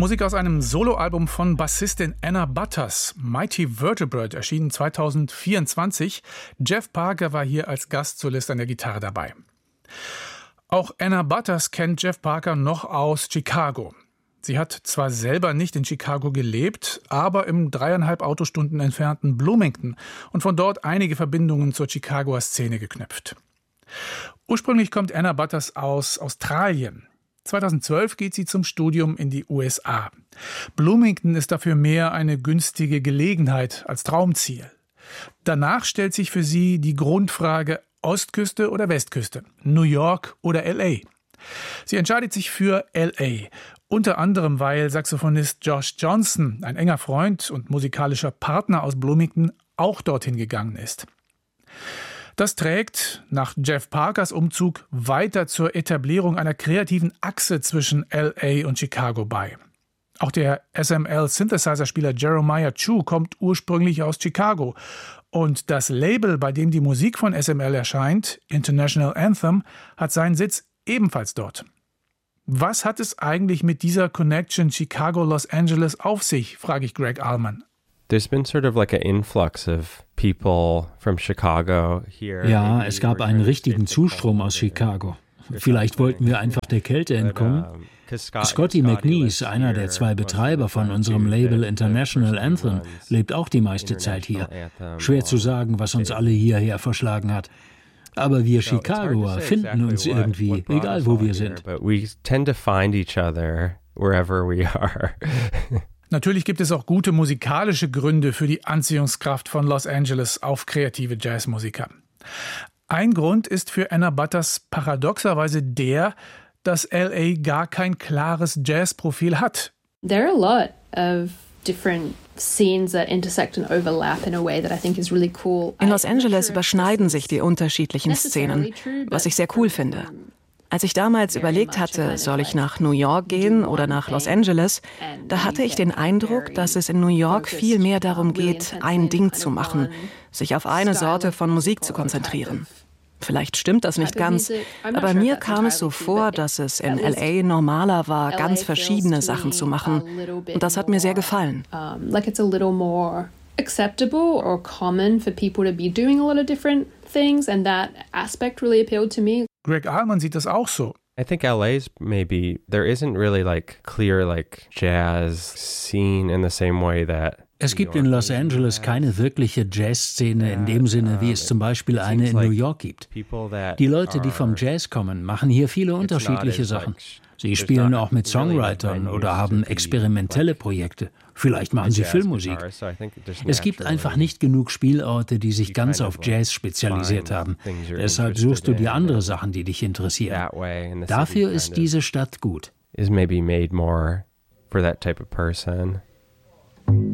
Musik aus einem Soloalbum von Bassistin Anna Butters. Mighty Vertebrate erschien 2024. Jeff Parker war hier als Gastsolist an der Gitarre dabei. Auch Anna Butters kennt Jeff Parker noch aus Chicago. Sie hat zwar selber nicht in Chicago gelebt, aber im 3,5 Autostunden entfernten Bloomington und von dort einige Verbindungen zur Chicagoer Szene geknüpft. Ursprünglich kommt Anna Butters aus Australien. 2012 geht sie zum Studium in die USA. Bloomington ist dafür mehr eine günstige Gelegenheit als Traumziel. Danach stellt sich für sie die Grundfrage Ostküste oder Westküste, New York oder L.A. Sie entscheidet sich für L.A., unter anderem, weil Saxophonist Josh Johnson, ein enger Freund und musikalischer Partner aus Bloomington, auch dorthin gegangen ist. Das trägt nach Jeff Parkers Umzug weiter zur Etablierung einer kreativen Achse zwischen L.A. und Chicago bei. Auch der SML-Synthesizer-Spieler Jeremiah Chu kommt ursprünglich aus Chicago. Und das Label, bei dem die Musik von SML erscheint, International Anthem, hat seinen Sitz ebenfalls dort. Was hat es eigentlich mit dieser Connection Chicago-Los Angeles auf sich, frage ich Greg Allman. There's been sort of like an influx of people from Chicago here. Ja, es gab einen richtigen Zustrom aus Chicago. Vielleicht wollten wir einfach der Kälte entkommen. Scotty McNeese, einer der 2 Betreiber von unserem Label International Anthem, lebt auch die meiste Zeit hier. Schwer zu sagen, was uns alle hierher verschlagen hat. Aber wir Chicagoer finden uns irgendwie, egal wo wir sind. We tend to find each other wherever we are. Natürlich gibt es auch gute musikalische Gründe für die Anziehungskraft von Los Angeles auf kreative Jazzmusiker. Ein Grund ist für Anna Butters paradoxerweise der, dass L.A. gar kein klares Jazzprofil hat. There are a lot of different scenes that intersect and overlap in a way that I think is really cool. In Los Angeles überschneiden sich die unterschiedlichen Szenen, was ich sehr cool finde. Als ich damals überlegt hatte, soll ich nach New York gehen oder nach Los Angeles, da hatte ich den Eindruck, dass es in New York viel mehr darum geht, ein Ding zu machen, sich auf eine Sorte von Musik zu konzentrieren. Vielleicht stimmt das nicht ganz, aber mir kam es so vor, dass es in L.A. normaler war, ganz verschiedene Sachen zu machen. Und das hat mir sehr gefallen. Acceptable or common for people to be doing a lot of different things, and that aspect really appealed to me. Greg Allman sieht das auch so. I think LA's maybe there isn't really like clear like jazz scene in the same way that es gibt in Los Angeles keine wirkliche Jazzszene in dem Sinne, wie es zum Beispiel eine in New York gibt. Die Leute, die vom Jazz kommen, machen hier viele unterschiedliche Sachen. Sie spielen auch mit Songwritern oder haben experimentelle Projekte. Vielleicht machen sie Filmmusik. Es gibt einfach nicht genug Spielorte, die sich ganz auf Jazz spezialisiert haben. Deshalb suchst du dir andere Sachen, die dich interessieren. Dafür ist diese Stadt gut. Is maybe made more for that type of person.